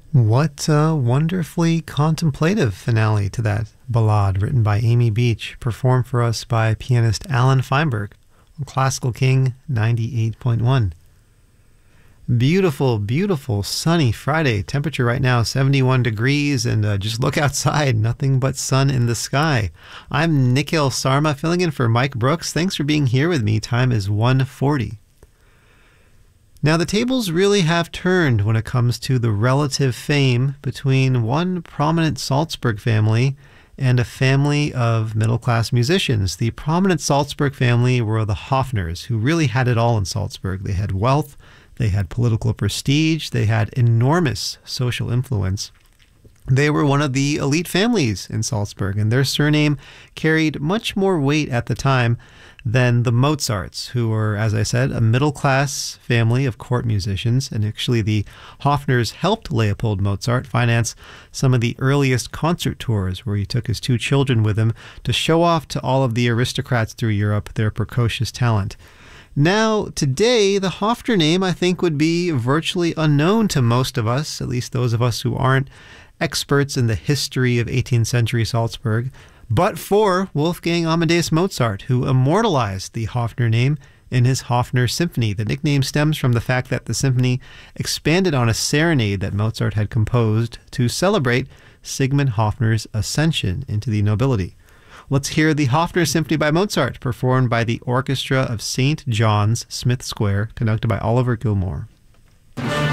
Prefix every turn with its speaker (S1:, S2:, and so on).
S1: What a wonderfully contemplative finale to that ballade written by Amy Beach, performed for us by pianist Alan Feinberg on Classical King 98.1. Beautiful, beautiful sunny Friday. Temperature right now 71 degrees, and just look outside, nothing but sun in the sky. I'm Nikhil Sarma filling in for Mike Brooks. Thanks for being here with me. Time is 1:40. Now, the tables really have turned when it comes to the relative fame between one prominent Salzburg family and a family of middle-class musicians. The prominent Salzburg family were the Hofners, who really had it all in Salzburg. They had wealth, they had political prestige, they had enormous social influence. They were one of the elite families in Salzburg, and their surname carried much more weight at the time than the Mozarts, who were, as I said, a middle-class family of court musicians. And actually, the Hofners helped Leopold Mozart finance some of the earliest concert tours, where he took his two children with him to show off to all of the aristocrats through Europe their precocious talent. Now, today, the Hofner name, I think, would be virtually unknown to most of us, at least those of us who aren't experts in the history of 18th century Salzburg, but for Wolfgang Amadeus Mozart, who immortalized the Hofner name in his Hofner Symphony. The nickname stems from the fact that the symphony expanded on a serenade that Mozart had composed to celebrate Sigmund Hofner's ascension into the nobility. Let's hear the Hofner Symphony by Mozart, performed by the Orchestra of St. John's, Smith Square, conducted by Oliver Gilmore.